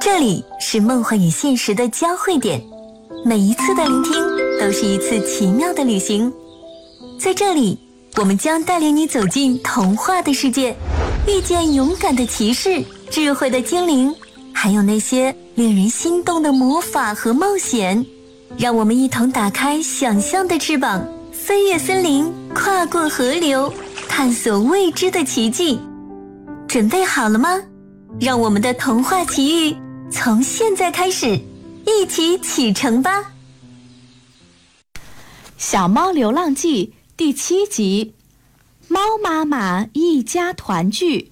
这里是梦幻与现实的交汇点，每一次的聆听都是一次奇妙的旅行。在这里，我们将带领你走进童话的世界，遇见勇敢的骑士、智慧的精灵，还有那些令人心动的魔法和冒险。让我们一同打开想象的翅膀，飞越森林，跨过河流，探索未知的奇迹。准备好了吗？让我们的童话奇遇从现在开始，一起启程吧。 小猫流浪记第7集，猫妈妈一家团聚。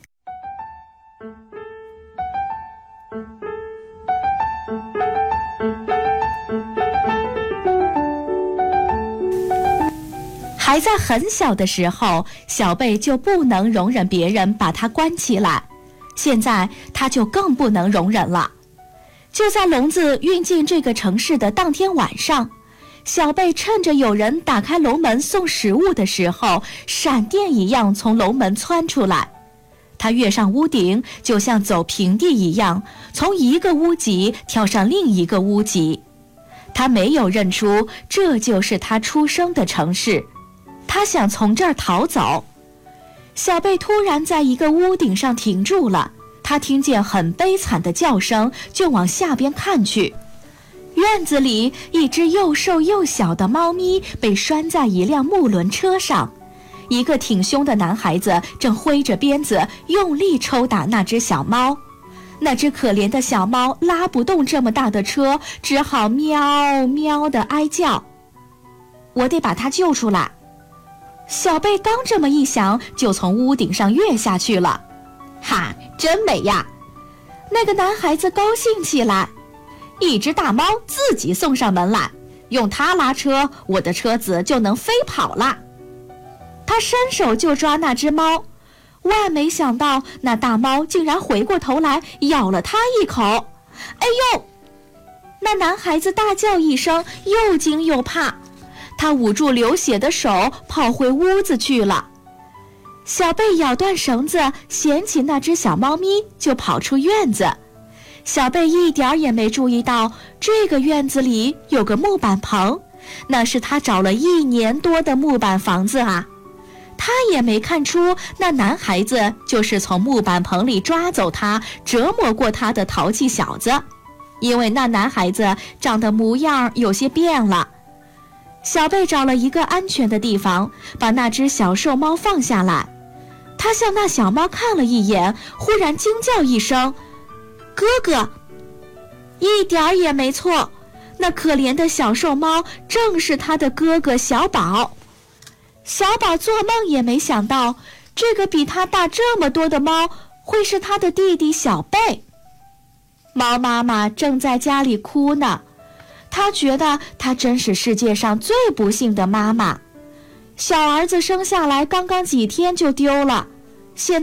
还在很小的时候，小贝就不能容忍别人把它关起来，现在它就更不能容忍了。就在笼子运进这个城市的当天晚上，小贝趁着有人打开笼门送食物的时候，闪电一样从笼门窜出来。他跃上屋顶，就像走平地一样，从一个屋脊跳上另一个屋脊。他没有认出这就是他出生的城市，他想从这儿逃走。小贝突然在一个屋顶上停住了，他听见很悲惨的叫声，就往下边看去。院子里，一只又瘦又小的猫咪被拴在一辆木轮车上，一个挺凶的男孩子正挥着鞭子用力抽打那只小猫。那只可怜的小猫拉不动这么大的车，只好喵喵地哀叫。我得把它救出来。小贝刚这么一想，就从屋顶上跃下去了。哈，真美呀！那个男孩子高兴起来。一只大猫自己送上门来，用它拉车，我的车子就能飞跑了。他伸手就抓那只猫，万没想到那大猫竟然回过头来咬了他一口。哎呦！那男孩子大叫一声，又惊又怕。他捂住流血的手，跑回屋子去了。小贝咬断绳子，捡起那只小猫咪，就跑出院子。小贝一点也没注意到，这个院子里有个木板棚，那是他找了1年多的木板房子啊。他也没看出那男孩子就是从木板棚里抓走他、折磨过他的淘气小子，因为那男孩子长得模样有些变了。小贝找了一个安全的地方，把那只小瘦猫放下来。他向那小猫看了一眼，忽然惊叫一声：哥哥！一点儿也没错，那可怜的小瘦猫正是他的哥哥小宝。小宝做梦也没想到，这个比他大这么多的猫会是他的弟弟小贝。猫妈妈正在家里哭呢，她觉得她真是世界上最不幸的妈妈。小儿子生下来刚刚几天就丢了，现